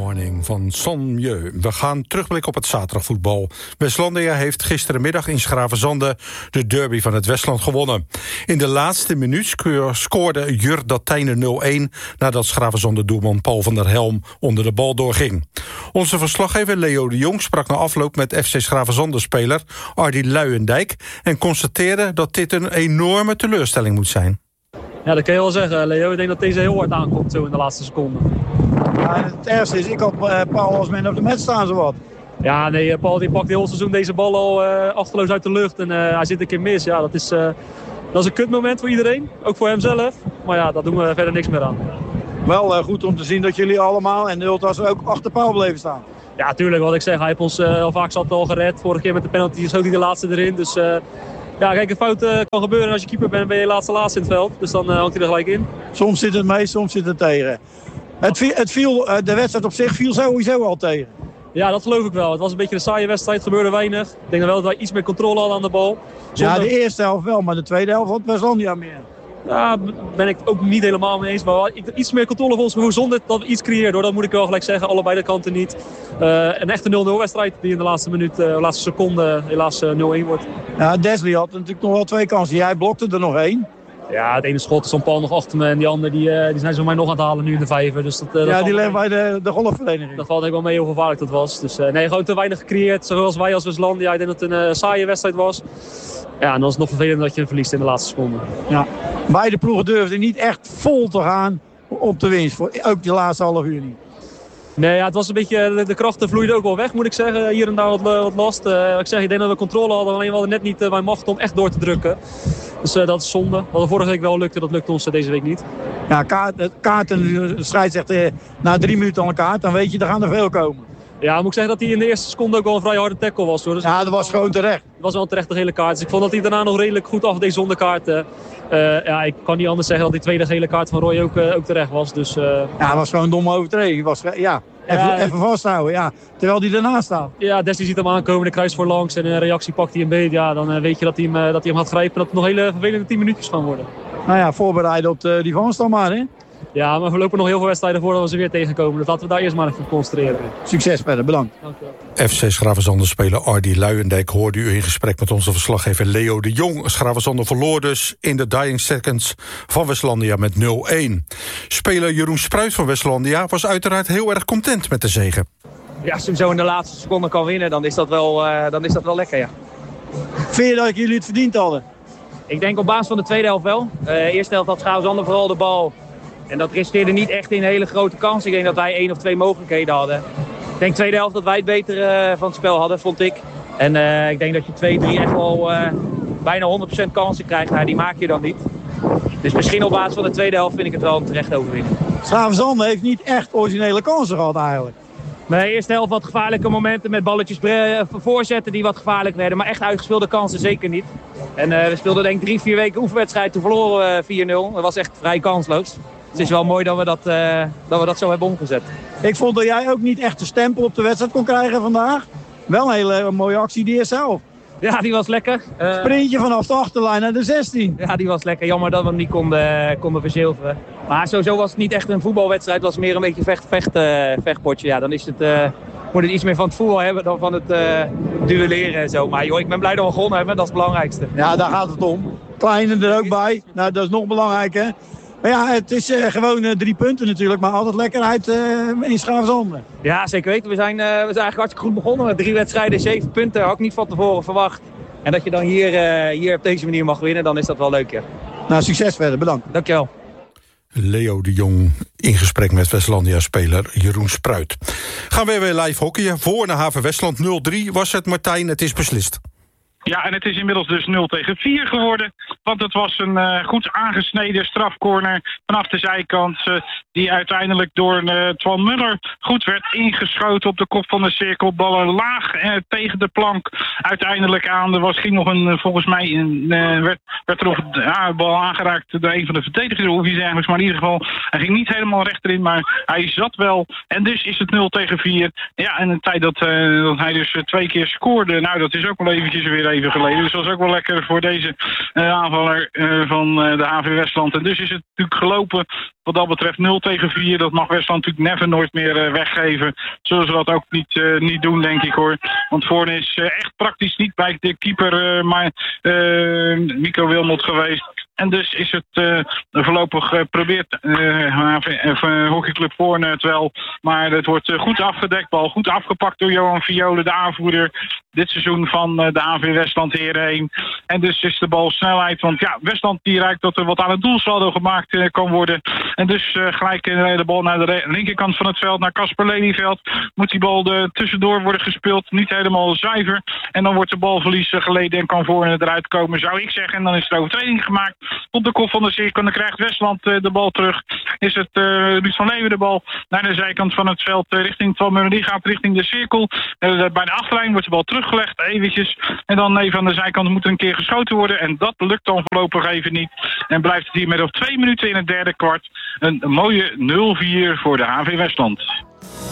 Morning van Sonjeu. We gaan terugblikken op het zaterdagvoetbal. Westlandia heeft gisterenmiddag in Schravenzande de derby van het Westland gewonnen. In de laatste minuut scoorde Jur Datijnen 0-1... nadat Schravenzande doelman Paul van der Helm onder de bal doorging. Onze verslaggever Leo de Jong sprak na afloop met FC Schravenzande-speler Ardy Luijendijk... en constateerde dat dit een enorme teleurstelling moet zijn. Ja, dat kan je wel zeggen, Leo. Ik denk dat deze heel hard aankomt zo in de laatste seconde. Ja, het ergste is, ik had Paul als man op de match staan zowat. Ja, nee, Paul die pakt heel seizoen deze bal al achterloos uit de lucht en hij zit een keer mis. Ja, dat is een kutmoment voor iedereen, ook voor hemzelf. Maar ja, daar doen we verder niks meer aan. Wel goed om te zien dat jullie allemaal en Ultras ook achter Paul bleven staan. Ja, tuurlijk, wat ik zeg, hij heeft ons al vaak zat al gered. Vorige keer met de penalty schoot hij de laatste erin, dus... Ja, kijk, een fout kan gebeuren. Als je keeper bent, ben je laatste in het veld. Dus dan hangt hij er gelijk in. Soms zit het mee, soms zit het tegen. De wedstrijd op zich viel sowieso al tegen. Ja, dat geloof ik wel. Het was een beetje een saaie wedstrijd, gebeurde weinig. Ik denk dan wel dat wij iets meer controle hadden aan de bal. Ja, de eerste helft wel, maar de tweede helft had Westlandia meer. Ja, ben ik ook niet helemaal mee eens. Maar iets meer controle volgens mij zonder dat we iets creëerden. Hoor. Dat moet ik wel gelijk zeggen. Allebei de kanten niet. Een echte 0-0 wedstrijd die in de laatste minuut, laatste seconde helaas 0-1 wordt. Ja, Desley had natuurlijk nog wel 2 kansen. Jij blokte er nog 1. Ja, het ene schot stond Paul nog achter me. En die andere die zijn ze mij nog aan het halen nu in de vijver. Dus dat die leggen bij de golfvereniging. Dat valt wel mee hoe gevaarlijk dat was. Dus nee, gewoon te weinig gecreëerd. Zoals wij als Westlandia. Ik denk dat het een saaie wedstrijd was. Ja, en dan is het nog vervelend dat je hem verliest in de laatste seconde. Ja. Beide ploegen durfden niet echt vol te gaan op de winst. Ook de laatste half uur niet. Nee, ja, het was een beetje, de krachten vloeiden ook wel weg, moet ik zeggen. Hier en daar wat last. Ik denk dat we controle hadden, alleen we hadden net niet bij macht om echt door te drukken. Dus dat is zonde. Wat vorige week wel lukte, dat lukt ons deze week niet. Ja, de scheidsrechter na 3 minuten al een kaart, dan weet je, er gaan er veel komen. Ja, moet ik zeggen dat hij in de eerste seconde ook wel een vrij harde tackle was. Hoor. Dus ja, dat was gewoon terecht. Het was wel een terechte gele kaart. Dus ik vond dat hij daarna nog redelijk goed afdeed zonder kaarten. Ja, ik kan niet anders zeggen dat die tweede gele kaart van Roy ook terecht was. Dus, Ja, het was gewoon een domme overtreding. Even vasthouden, ja. Terwijl hij ernaast staat. Ja, Destiny ziet hem aankomen, de kruis voorlangs en in reactie pakt hij een beet. Ja, dan weet je dat hij hem gaat grijpen en dat het nog hele vervelende 10 minuutjes gaan worden. Nou ja, voorbereiden op die Vans dan maar, hè? Ja, maar we lopen nog heel veel wedstrijden voordat we ze weer tegenkomen. Dus laten we daar eerst maar even concentreren. Succes verder, bedankt. FC Schravenzande-speler Ardy Luijendijk hoorde u in gesprek met onze verslaggever Leo de Jong. Schravenzande verloor dus in de dying seconds van Westlandia met 0-1. Speler Jeroen Spruit van Westlandia was uiteraard heel erg content met de zege. Ja, als je hem zo in de laatste seconde kan winnen, dan is dat wel lekker, ja. Vind je dat jullie het verdiend hadden? Ik denk op basis van de tweede helft wel. Eerste helft had Schravenzande vooral de bal. En dat resulteerde niet echt in een hele grote kans. Ik denk dat wij 1 of 2 mogelijkheden hadden. Ik denk tweede helft dat wij het beter van het spel hadden, vond ik. En ik denk dat je 2, 3 echt wel bijna 100% kansen krijgt. Nou, die maak je dan niet. Dus misschien op basis van de tweede helft vind ik het wel een terecht overwinning. Schravenzande heeft niet echt originele kansen gehad eigenlijk. Nee, de eerste helft wat gevaarlijke momenten met balletjes voorzetten die wat gevaarlijk werden. Maar echt uitgespeelde kansen zeker niet. En we speelden denk ik 3-4 weken oefenwedstrijd. Toen verloren we 4-0. Dat was echt vrij kansloos. Het is wel mooi dat we dat zo hebben omgezet. Ik vond dat jij ook niet echt de stempel op de wedstrijd kon krijgen vandaag. Wel een hele mooie actie die eerste helft. Ja, die was lekker. Sprintje vanaf de achterlijn naar de 16. Ja, die was lekker. Jammer dat we hem niet konden verzilveren. Maar sowieso was het niet echt een voetbalwedstrijd. Het was meer een beetje vechtpotje. Ja, dan is moet het iets meer van het voetbal hebben dan van het duelleren en zo. Maar joh, ik ben blij dat we gewonnen hebben. Dat is het belangrijkste. Ja, daar gaat het om. Kleine er ook bij. Nou, dat is nog belangrijker. Maar ja, het is gewoon 3 punten natuurlijk, maar altijd lekker uit in Schravenzande. Ja, zeker weten. We zijn eigenlijk hartstikke goed begonnen met 3 wedstrijden, 7 punten. Had ik niet van tevoren verwacht. En dat je dan hier op deze manier mag winnen, dan is dat wel leuk, ja. Nou, succes verder. Bedankt. Dankjewel. Leo de Jong in gesprek met Westlandia-speler Jeroen Spruit. Gaan we weer live hockeyen. Voor naar Haven Westland 0-3 was het, Martijn, het is beslist. Ja, en het is inmiddels dus 0-4 geworden. Want het was een goed aangesneden strafcorner vanaf de zijkant. Die uiteindelijk door Twan Muller goed werd ingeschoten op de kop van de cirkel. Ballen laag tegen de plank uiteindelijk aan. Er ging nog volgens mij werd er nog een bal aangeraakt door een van de verdedigers. Of iets eigenlijk, maar in ieder geval, hij ging niet helemaal recht erin, maar hij zat wel. En dus is het 0-4. Ja, en de tijd dat hij dus 2 keer scoorde, nou dat is ook wel eventjes weer even geleden. Dus dat was ook wel lekker voor deze aanvaller van de HV Westland. En dus is het natuurlijk gelopen wat dat betreft 0-4. Dat mag Westland natuurlijk never nooit meer weggeven. Zullen ze dat ook niet doen, denk ik hoor. Want Voorne is echt praktisch niet bij de keeper, maar Mico Wilmot geweest. En dus is het voorlopig probeert hockeyclub Voorne het wel. Maar het wordt goed afgedekt, bal goed afgepakt door Johan Violen, de aanvoerder dit seizoen van de HV Westland Heren 1. En dus is de bal snelheid, want ja, Westland die ruikt dat er wat aan het doelsaldo gemaakt kan worden. En dus gelijk de bal naar de linkerkant van het veld, naar Casper Lelyveld. Moet die bal tussendoor worden gespeeld, niet helemaal zuiver. En dan wordt de balverlies geleden en kan Voorne eruit komen, zou ik zeggen. En dan is er overtreding gemaakt op de kop van de cirkel. Dan krijgt Westland de bal terug. Is het Ruud van Leeuwen de bal naar de zijkant van het veld richting Twan Muller. Die gaat richting de cirkel. Bij de achterlijn wordt de bal teruggelegd, eventjes. En dan even aan de zijkant moet er een keer geschoten worden. En dat lukt dan voorlopig even niet. En blijft het hier met nog 2 minuten in het derde kwart. Een mooie 0-4 voor de HV Westland.